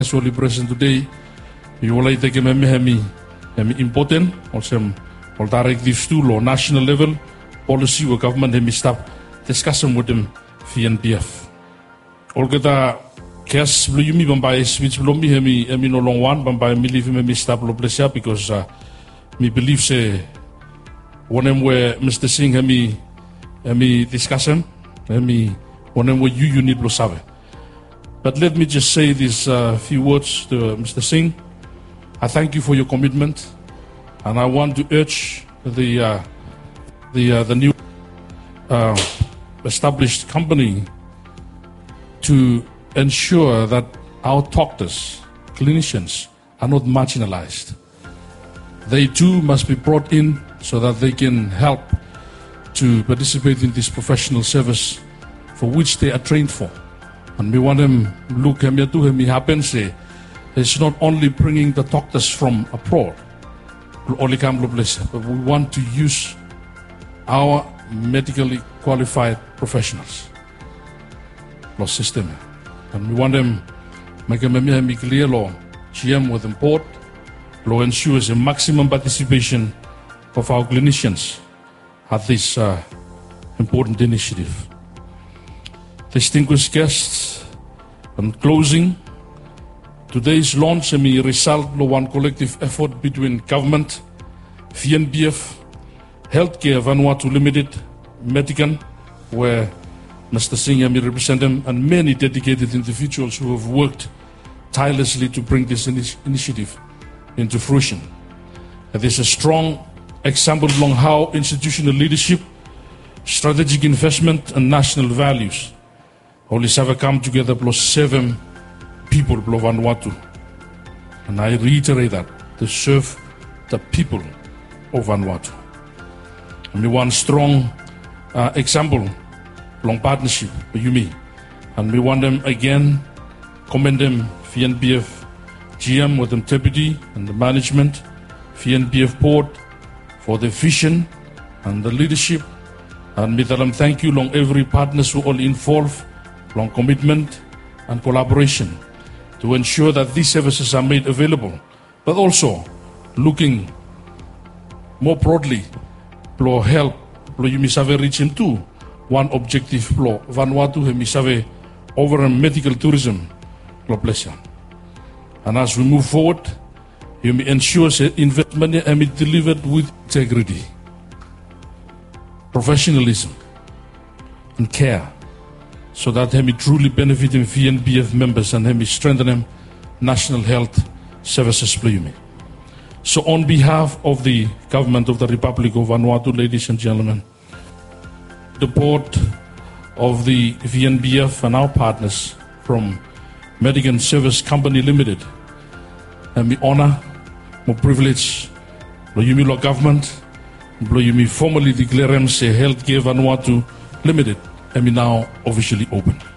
Actually present today, you will take hemi important or some directives to law national level policy or government hemi stop discussion with them VNPF. All get a cash blue yumi bambai switch below me hemi no long one bambai me leave him stop lo pleasure because me believe say one them where Mr. Singh hemi discussion hemi one them where you need lo sabe. But let me just say these few words to Mr. Singh. I thank you for your commitment, and I want to urge the new established company to ensure that our doctors, clinicians, are not marginalized. They too must be brought in so that they can help to participate in this professional service for which they are trained for. And we want them look at me happen say it's not only bringing the doctors from abroad, but we want to use our medically qualified professionals. System. And we want them make a clear law, GM with import, law ensures a maximum participation of our clinicians at this important initiative. Distinguished guests, in closing, today's launch may result in one collective effort between government, VNPF, Healthcare Vanuatu Limited, Medican, where Mr. Singh may represent them, and many dedicated individuals who have worked tirelessly to bring this initiative into fruition. It is a strong example of how institutional leadership, strategic investment, and national values always have come together plus 7 people of Vanuatu. And I reiterate that, to serve the people of Vanuatu. And we want strong example, long partnership with Yumi. And we want them again, commend them, VNPF GM with them deputy and the management, VNPF board for the vision and the leadership. And we tell them thank you long every partners who all involved, long commitment and collaboration to ensure that these services are made available, but also looking more broadly, for help, for you misave reach into one objective, for Vanuatu misave over medical tourism, pleasure. And as we move forward, you may ensure that investment is delivered with integrity, professionalism, and care, so that we truly benefit in VNPF members and we strengthen them national health services. So on behalf of the government of the Republic of Vanuatu, ladies and gentlemen, the board of the VNPF and our partners from Medican Service Company Limited, and we honor, my privilege, the government, formally declare Healthcare Vanuatu Limited, and we now officially open.